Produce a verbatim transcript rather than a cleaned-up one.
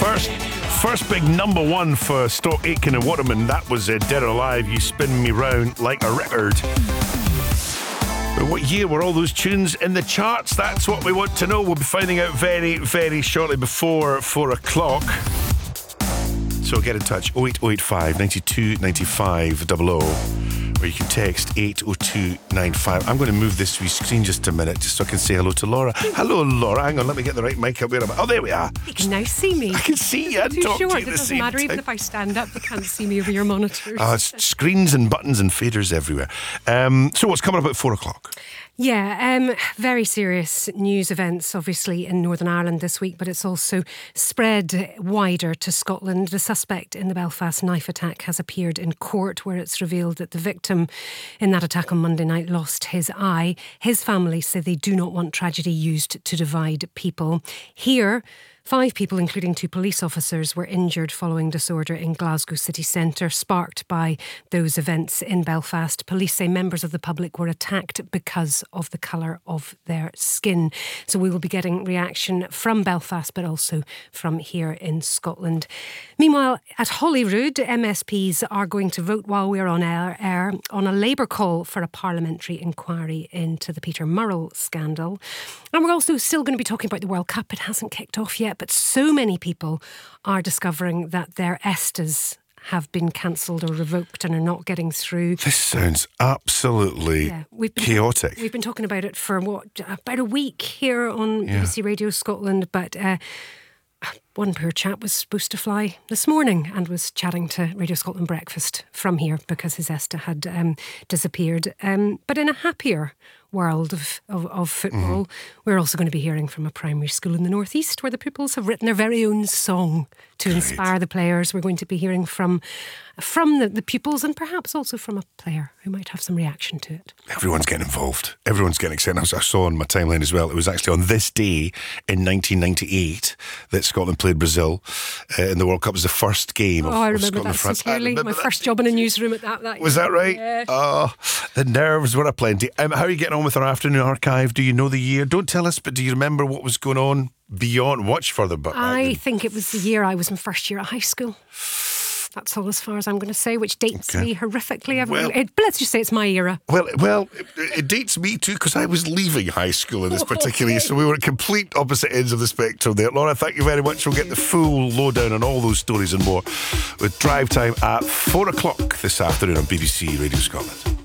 First, first big number one for Stock Aitken and Waterman. That was uh, Dead or Alive, You Spin Me Round Like a Record. But what year were all those tunes in the charts? That's what we want to know. We'll be finding out very, very shortly before four o'clock. So get in touch, oh eight oh eight five, nine two nine five double oh, or you can text eight oh two nine five. I'm going to move this wee screen just a minute just so I can say hello to Laura. Hello, Laura. Hang on, let me get the right mic up. Where am I? Oh, there we are. You can now see me. I can see you and too talk short. to you at It the doesn't same matter. time. Even if I stand up, you can't see me over your monitors. Oh, it's screens and buttons and faders everywhere. Um, so what's coming up at four o'clock? Yeah, um, very serious news events, obviously, in Northern Ireland this week, but it's also spread wider to Scotland. The suspect in the Belfast knife attack has appeared in court, where it's revealed that the victim in that attack on Monday night lost his eye. His family say they do not want tragedy used to divide people. Here, five people, including two police officers, were injured following disorder in Glasgow city centre, sparked by those events in Belfast. Police say members of the public were attacked because of the colour of their skin. So we will be getting reaction from Belfast, but also from here in Scotland. Meanwhile, at Holyrood, M S Ps are going to vote while we're on air, air on a Labour call for a parliamentary inquiry into the Peter Murrell scandal. And we're also still going to be talking about the World Cup. It hasn't kicked off yet, but so many people are discovering that their E S Ts have been cancelled or revoked and are not getting through. This sounds absolutely yeah, we've been, chaotic. We've been talking about it for, what, about a week here on yeah. B B C Radio Scotland, but uh, one poor chap was supposed to fly this morning and was chatting to Radio Scotland Breakfast from here because his E S T had um, disappeared. Um, but in a happier world of, of, of football, mm-hmm. we're also going to be hearing from a primary school in the northeast where the pupils have written their very own song to Great. inspire the players. We're going to be hearing from from the, the pupils and perhaps also from a player who might have some reaction to it. Everyone's getting involved. Everyone's getting excited. I saw on my timeline as well, it was actually on this day in nineteen ninety-eight that Scotland played Brazil uh, in the World Cup. It was the first game of, oh, I of remember Scotland that France. so clearly. My first job in a newsroom at that. that was that right? Yeah. Oh, the nerves were aplenty. Um, how are you getting on with our afternoon archive? Do you know the year? Don't tell us, but do you remember what was going on beyond? Watch further back. I think it was the year I was in first year at high school. That's all as far as I'm going to say, which dates okay. me horrifically. Well, it, but let's just say it's my era. Well, well, it, it dates me too because I was leaving high school in this particular year, so we were at complete opposite ends of the spectrum there. Laura, thank you very much. We'll get the full lowdown on all those stories and more with Drive Time at four o'clock this afternoon on B B C Radio Scotland.